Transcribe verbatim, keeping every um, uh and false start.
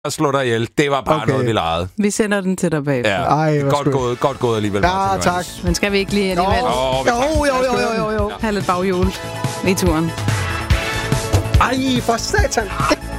at slå dig ihjel. Det var bare okay. noget, vi legede. Vi sender den til dig bagefter. Ja. Ej, godt, gået, godt gået alligevel. Ja, Martin, tak. Men skal vi ikke lige alligevel? Jo, jo, jo, jo, jo, jo, jo. Ha' lidt baghjul i turen. Ej, for satan.